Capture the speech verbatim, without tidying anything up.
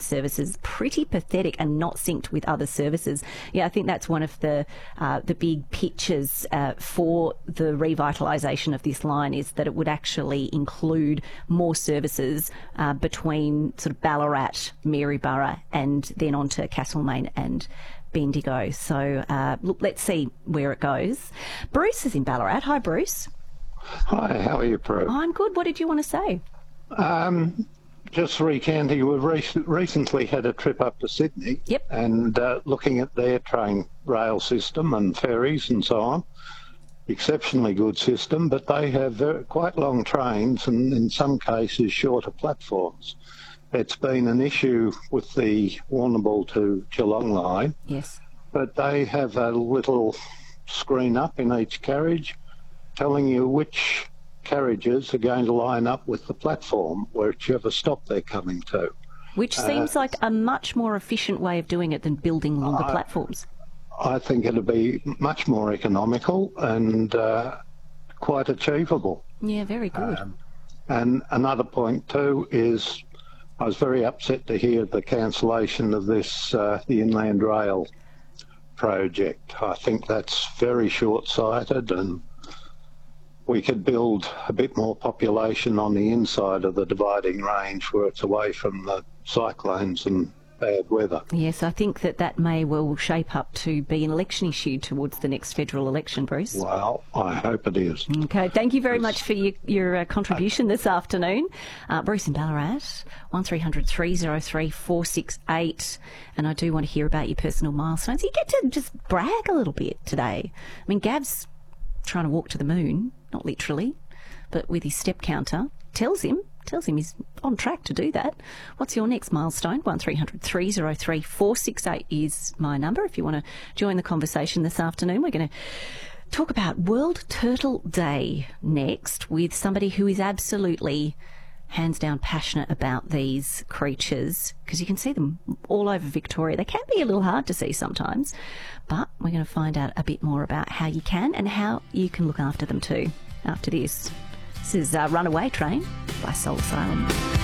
services, pretty pathetic and not synced with other services. Yeah, I think that's one of the uh, the big pictures uh, for the revitalisation of this line, is that it would actually include more services uh, between sort of Ballarat, Maryborough, and then on to Castlemaine and Bendigo. So uh, look, let's see where it goes. Bruce is in Ballarat. Hi, Bruce. Hi, how are you, Prue? I'm good. What did you want to say? Um, just recanting, we've re- recently had a trip up to Sydney. Yep. And uh, looking at their train rail system and ferries and so on. Exceptionally good system, but they have very, quite long trains and in some cases shorter platforms. It's been an issue with the Warrnambool to Geelong line. Yes. But they have a little screen up in each carriage telling you which carriages are going to line up with the platform, whichever stop they're coming to. Which seems uh, like a much more efficient way of doing it than building longer I, platforms. I think it'll be much more economical and uh, quite achievable. Yeah, very good. Um, and another point too is I was very upset to hear the cancellation of this, uh, the Inland Rail project. I think that's very short-sighted, and we could build a bit more population on the inside of the Dividing Range where it's away from the cyclones and bad weather. Yes, I think that that may well shape up to be an election issue towards the next federal election, Bruce. Well, I hope it is. Okay, thank you very much for your, your uh, contribution this afternoon. Uh, Bruce in Ballarat, one three hundred three oh three four six eight. And I do want to hear about your personal milestones. You get to just brag a little bit today. I mean, Gav's trying to walk to the moon, not literally, but with his step counter, tells him tells him he's on track to do that. What's your next milestone? one three hundred three oh three four six eight is my number if you want to join the conversation this afternoon. We're going to talk about World Turtle Day next with somebody who is absolutely hands down passionate about these creatures, because you can see them all over Victoria. They can be a little hard to see sometimes, but we're going to find out a bit more about how you can and how you can look after them too after this. This is uh, Runaway Train by Soul Asylum.